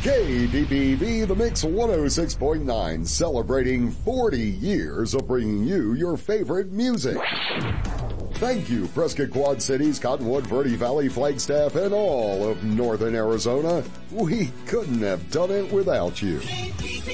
KPPV The Mix 106.9, celebrating 40 years of bringing you your favorite music. Thank you, Prescott Quad Cities, Cottonwood, Verde Valley, Flagstaff, and all of northern Arizona. We couldn't have done it without you.